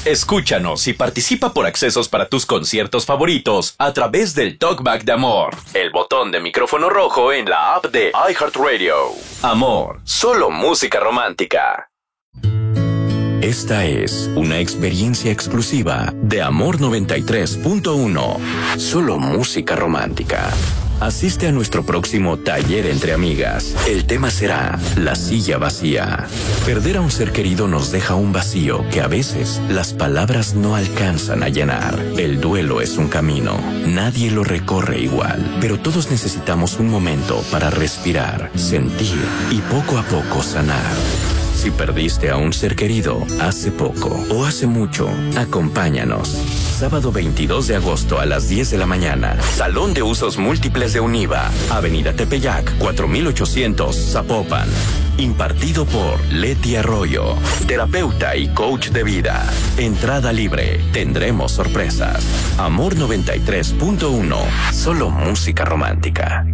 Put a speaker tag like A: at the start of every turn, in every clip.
A: Escúchanos y participa por accesos para tus conciertos favoritos a través del Talkback de Amor, el botón de micrófono rojo en la app de iHeartRadio. Amor, solo música romántica. Esta es una experiencia exclusiva de Amor 93.1. Solo música romántica. Asiste a nuestro próximo taller entre amigas. El tema será la silla vacía. Perder a un ser querido nos deja un vacío que a veces las palabras no alcanzan a llenar. El duelo es un camino. Nadie lo recorre igual, pero todos necesitamos un momento para respirar, sentir y poco a poco sanar. Si perdiste a un ser querido hace poco o hace mucho, acompáñanos. Sábado 22 de agosto a las 10 de la mañana. Salón de Usos Múltiples de Univa. Avenida Tepeyac, 4800, Zapopan. Impartido por Leti Arroyo, terapeuta y coach de vida. Entrada libre. Tendremos sorpresas. Amor 93.1. Solo música romántica.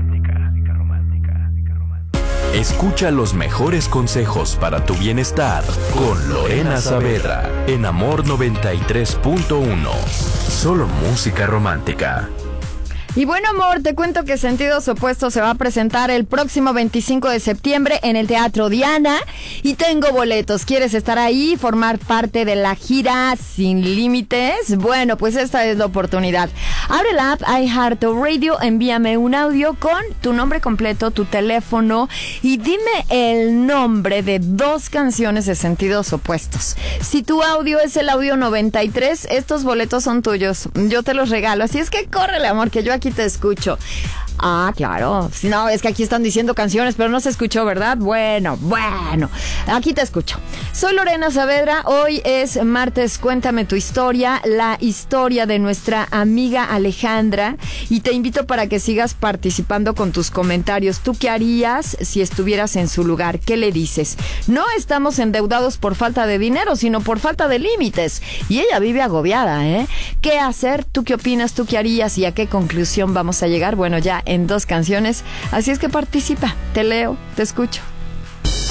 A: Escucha los mejores consejos para tu bienestar con Lorena Saavedra en Amor 93.1. Solo música romántica.
B: Y bueno, amor, te cuento que Sentidos Opuestos se va a presentar el próximo 25 de septiembre en el Teatro Diana y tengo boletos. ¿Quieres estar ahí, formar parte de la gira Sin Límites? Bueno, pues esta es la oportunidad. Abre la app iHeartRadio, envíame un audio con tu nombre completo, tu teléfono y dime el nombre de 2 canciones de Sentidos Opuestos. Si tu audio es el audio 93, estos boletos son tuyos. Yo te los regalo, así es que córrele, amor, que yo aquí te escucho. Ah, claro. Si no, es que aquí están diciendo canciones, pero no se escuchó, ¿verdad? Bueno. Aquí te escucho. Soy Lorena Saavedra. Hoy es martes Cuéntame tu historia, la historia de nuestra amiga Alejandra. Y te invito para que sigas participando con tus comentarios. ¿Tú qué harías si estuvieras en su lugar? ¿Qué le dices? No estamos endeudados por falta de dinero, sino por falta de límites. Y ella vive agobiada, ¿eh? ¿Qué hacer? ¿Tú qué opinas? ¿Tú qué harías? ¿Y a qué conclusión vamos a llegar? Bueno, ya en 2 canciones. Así es que participa. Te leo, te escucho.